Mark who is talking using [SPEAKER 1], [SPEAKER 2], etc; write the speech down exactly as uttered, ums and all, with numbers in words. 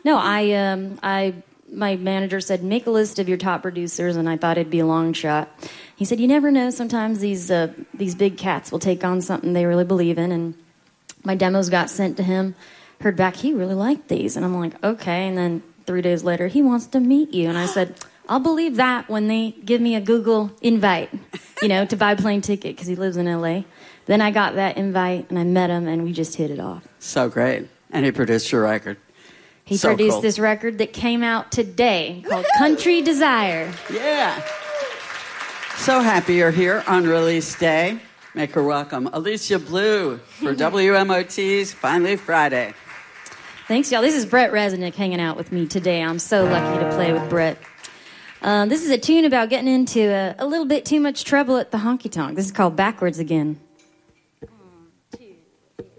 [SPEAKER 1] No, I, um, I, my manager said, make a list of your top producers, and I thought it'd be a long shot. He said, you never know, sometimes these uh, these big cats will take on something they really believe in, and my demos got sent to him, heard back, he really liked these, and I'm like, okay, and then three days later, he wants to meet you, and I said, I'll believe that when they give me a Google invite, you know, to buy a plane ticket, because he lives in L A. Then I got that invite, and I met him, and we just hit it off.
[SPEAKER 2] So great. And he produced your record.
[SPEAKER 1] He
[SPEAKER 2] so
[SPEAKER 1] produced
[SPEAKER 2] cool.
[SPEAKER 1] this record that came out today called Country Desire.
[SPEAKER 2] Yeah. So happy you're here on release day. Make her welcome, Alicia Blue, for W M O T's Finally Friday.
[SPEAKER 1] Thanks, y'all. This is Brett Resnick hanging out with me today. I'm so lucky to play with Brett. Uh, this is a tune about getting into a, a little bit too much trouble at the honky-tonk. This is called Backwards Again.